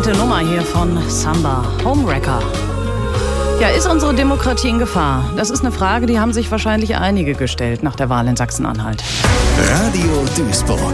Bekannte Nummer hier von Samba, Homewrecker. Ja, ist unsere Demokratie in Gefahr? Das ist eine Frage, die haben sich wahrscheinlich einige gestellt nach der Wahl in Sachsen-Anhalt. Radio Duisburg.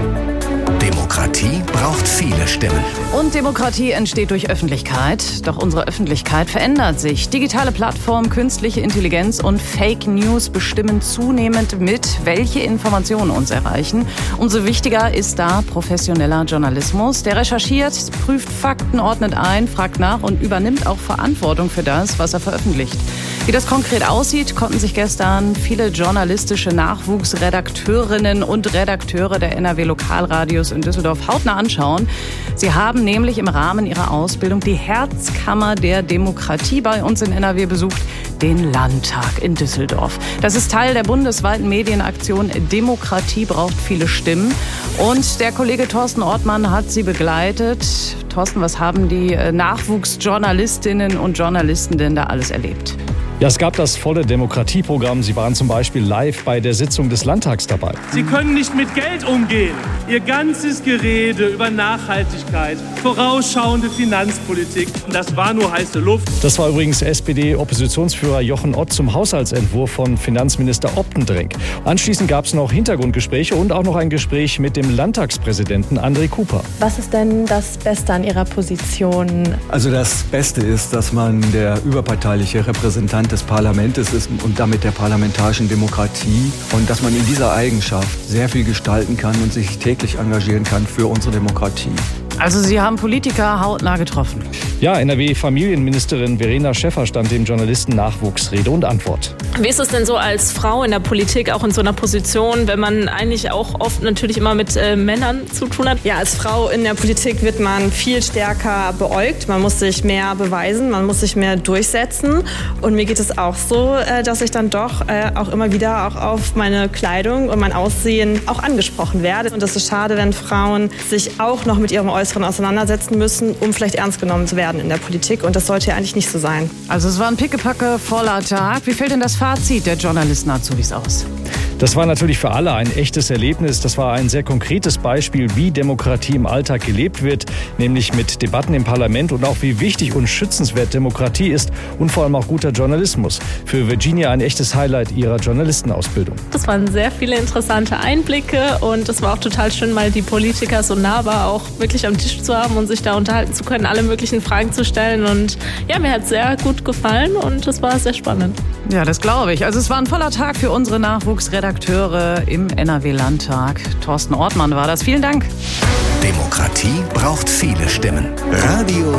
Demokratie braucht viele Stimmen. Und Demokratie entsteht durch Öffentlichkeit. Doch unsere Öffentlichkeit verändert sich. Digitale Plattformen, künstliche Intelligenz und Fake News bestimmen zunehmend mit, welche Informationen uns erreichen. Umso wichtiger ist da professioneller Journalismus. Der recherchiert, prüft Fakten, ordnet ein, fragt nach und übernimmt auch Verantwortung für das, was er veröffentlicht. Wie das konkret aussieht, konnten sich gestern viele journalistische Nachwuchsredakteurinnen und Redakteure der NRW-Lokalradios in Düsseldorf hautnah anschauen. Sie haben nämlich im Rahmen ihrer Ausbildung die Herzkammer der Demokratie bei uns in NRW besucht, den Landtag in Düsseldorf. Das ist Teil der bundesweiten Medienaktion Demokratie braucht viele Stimmen. Und der Kollege Thorsten Ortmann hat sie begleitet. Thorsten, was haben die Nachwuchsjournalistinnen und Journalisten denn da alles erlebt? Ja, es gab das volle Demokratieprogramm. Sie waren zum Beispiel live bei der Sitzung des Landtags dabei. Sie können nicht mit Geld umgehen. Ihr ganzes Gerede über Nachhaltigkeit, vorausschauende Finanzpolitik, das war nur heiße Luft. Das war übrigens SPD-Oppositionsführer Jochen Ott zum Haushaltsentwurf von Finanzminister Optendrenk. Anschließend gab es noch Hintergrundgespräche und auch noch ein Gespräch mit dem Landtagspräsidenten André Cooper. Was ist denn das Beste an Ihrer Position? Also das Beste ist, dass man der überparteiliche Repräsentant des Parlaments ist und damit der parlamentarischen Demokratie und dass man in dieser Eigenschaft sehr viel gestalten kann und sich täglich engagieren kann für unsere Demokratie. Also Sie haben Politiker hautnah getroffen. Ja, NRW-Familienministerin Verena Schäffer stand dem Journalisten Nachwuchs Rede und Antwort. Wie ist es denn so als Frau in der Politik, auch in so einer Position, wenn man eigentlich auch oft natürlich immer mit Männern zu tun hat? Ja, als Frau in der Politik wird man viel stärker beäugt. Man muss sich mehr beweisen, man muss sich mehr durchsetzen. Und mir geht es auch so, dass ich dann doch auch immer wieder auch auf meine Kleidung und mein Aussehen auch angesprochen werde. Und es ist schade, wenn Frauen sich auch noch mit ihrem Äußeren auseinandersetzen müssen, um vielleicht ernst genommen zu werden in der Politik. Und das sollte ja eigentlich nicht so sein. Also es war ein pickepacke voller Tag. Wie fällt denn das Fazit der Journalisten-Azubis aus? Das war natürlich für alle ein echtes Erlebnis. Das war ein sehr konkretes Beispiel, wie Demokratie im Alltag gelebt wird, nämlich mit Debatten im Parlament und auch wie wichtig und schützenswert Demokratie ist und vor allem auch guter Journalismus. Für Virginia ein echtes Highlight ihrer Journalistenausbildung. Das waren sehr viele interessante Einblicke und es war auch total schön, mal die Politiker so nahbar auch wirklich am Tisch zu haben und sich da unterhalten zu können, alle möglichen Fragen zu stellen. Und ja, mir hat es sehr gut gefallen und es war sehr spannend. Ja, das glaube ich. Also es war ein voller Tag für unsere Nachwuchsredakteure im NRW-Landtag. Thorsten Ortmann war das. Vielen Dank. Demokratie braucht viele Stimmen. Radio